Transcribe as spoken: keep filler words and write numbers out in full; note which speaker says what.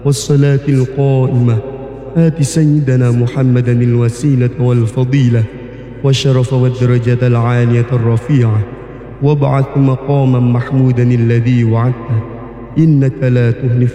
Speaker 1: والصلاة القائمة آت سيدنا محمدا الوسيلة والفضيلة والشرف والدرجة العالية الرفيعة وابعث مقاما محمودا الذي وعدته إنك لا تخلف